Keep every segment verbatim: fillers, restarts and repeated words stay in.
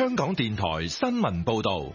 香港電台新聞報道。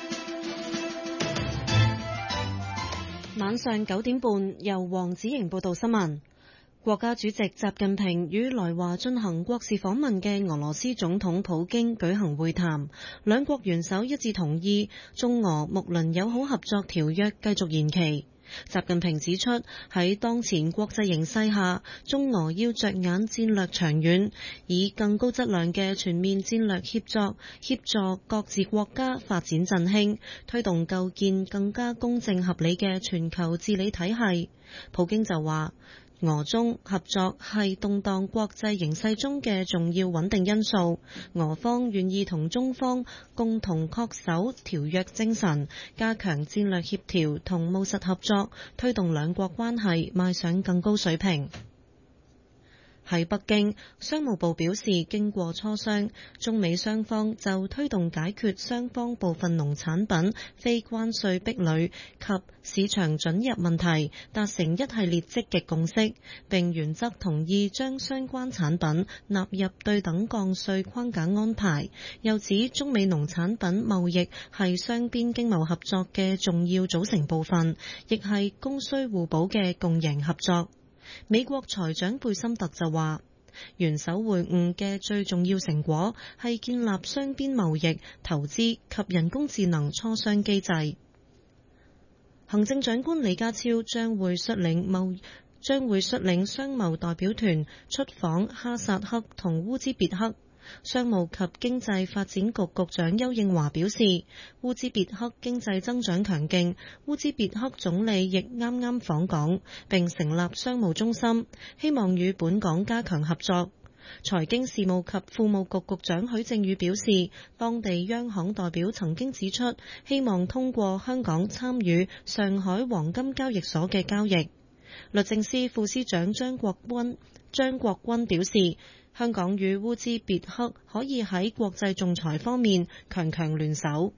晚上九點半，由黃子瑩報道新聞。國家主席習近平與來華進行國事訪問嘅俄羅斯總統普京舉行會談，兩國元首一致同意中俄睦鄰友好合作條約繼續延期。習近平指出，喺當前國際形勢下，中俄要着眼戰略長遠，以更高質量嘅全面戰略協作，協助各自國家發展振興，推動構建更加公正合理嘅全球治理體系。普京就話，俄中合作係動盪國際形勢中嘅重要穩定因素，俄方願意同中方共同恪守條約精神，加強戰略協調同務實合作，推動兩國關係邁上更高水平。喺北京，商務部表示，經過磋商，中美雙方就推動解決雙方部分農產品非關稅壁壘及市場准入問題，達成一系列積極共識，並原則同意將相關產品納入對等降稅框架安排。又指中美農產品貿易係雙邊經貿合作嘅重要組成部分，亦係供需互補嘅共贏合作。美國財長貝森特就話，元首會晤嘅最重要成果係建立雙邊貿易、投資及人工智能磋商機制。行政長官李家超將會率領貿將會率領商貿代表團出訪哈薩克同烏茲別克。商務及經濟發展局局長邱應華表示，烏茲別克經濟增長強勁，烏茲別克總理亦啱啱訪港，並成立商務中心，希望與本港加強合作。財經事務及庫務局局長許正宇表示，當地央行代表曾經指出，希望通過香港參與上海黃金交易所嘅交易。律政司副司長張國軍張國軍表示，香港與烏茲別克可以喺國際仲裁方面強強聯手。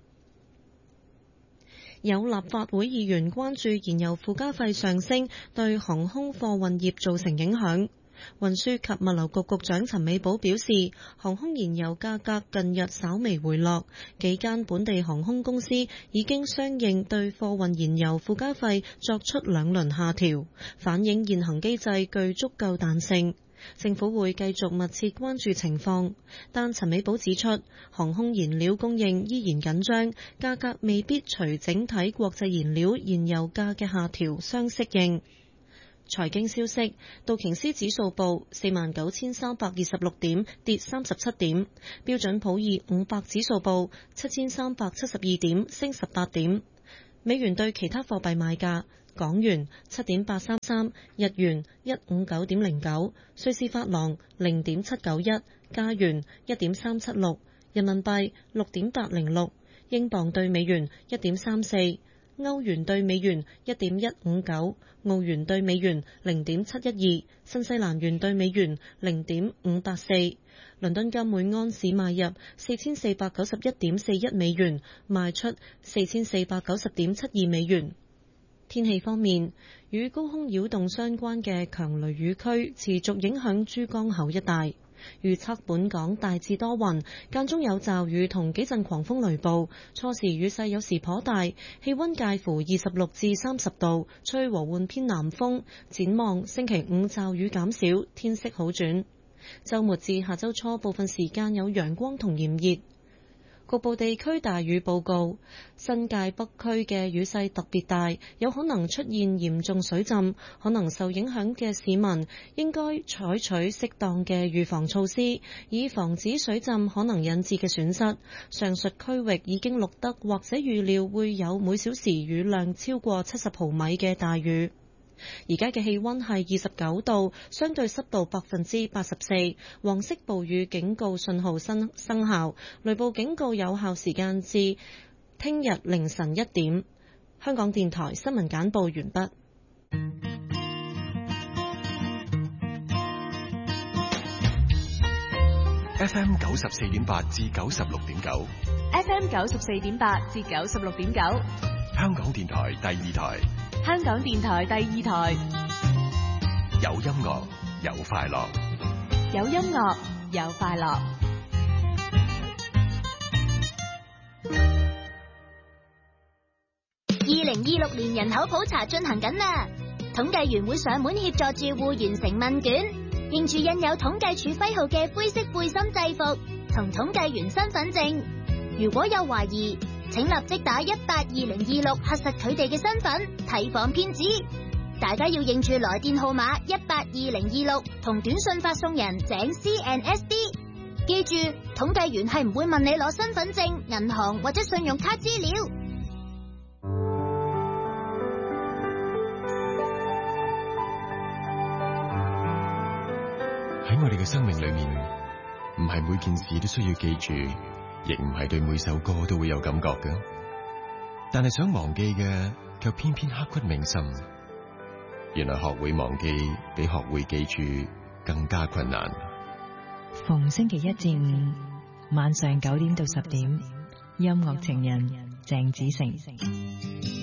有立法會議員關注燃油附加費上升對航空貨運業造成影響。運輸及物流局局長陳美寶表示，航空燃油價格近日稍微回落，幾間本地航空公司已經相應對貨運燃油附加費作出兩輪下調，反映現行機制具足夠彈性。政府會繼續密切關注情況，但陳美寶指出，航空燃料供應依然緊張，價格未必隨整體國際燃料燃油價嘅下調相適應。財經消息，道瓊斯指數報四萬九千三百二十六點，跌三十七點；標準普爾五百指數報七千三百七十二點，升十八點。美元對其他貨幣賣價：港元七點八三三，日元一五九點零九，瑞士法郎零點七九一，加元一點三七六，人民幣六點八零六，英鎊對美元一點三四，歐元對美元一點一五九，澳元對美元零點七一二，新西蘭元對美元零點五八四。倫敦金每安士買入四千四百九十一點四一美元，賣出四千四百九十點七二美元。天氣方面，與高空擾動相關嘅強雷雨區持續影響珠江口一帶。預測本港大致多雲，間中有驟雨同幾陣狂風雷暴，初時雨勢有時頗大，氣溫介乎二十六至三十度，吹和緩偏南風。展望星期五驟雨減少，天色好轉。週末至下週初部分時間有陽光同炎熱。局部地區大雨報告，新界北區嘅雨勢特別大，有可能出現嚴重水浸，可能受影響嘅市民應該採取適當嘅預防措施，以防止水浸可能引致嘅損失。上述區域已經錄得或者預料會有每小時雨量超過七十毫米嘅大雨。而家嘅氣溫係二十九度，相對濕度百分之八十四，黃色暴雨警告信號生生效，雷暴警告有效時間至聽日凌晨一點。香港電台新聞簡報完畢。 F M 九十四點八至九十六點九 ，F M 九十四點八至九十六點九， 香港電台第二台。 香港電台第二台， 有音樂，有快樂， 有音樂，有快樂。 二六年人口普查進行緊啦，統計員會上門協助住戶完成問卷，認住印有統計處徽號嘅灰色背心制服同統計員身份證。如果有懷疑，請立即打一八二零二六核實佢哋嘅身份，提防騙子。大家要認住來電號碼一八二零二六同短信發送人井 C N S D。記住，統計員係唔會問你攞身份證、銀行或者信用卡資料。 喺我哋嘅生命裏面，唔係每件事都需要記住，亦唔係對每首歌都會有感覺嘅。但係想忘記嘅，卻偏偏刻骨銘心。原來學會忘記比學會記住更加困難。 逢星期一至五晚上九點到十點，音樂情人鄭子誠。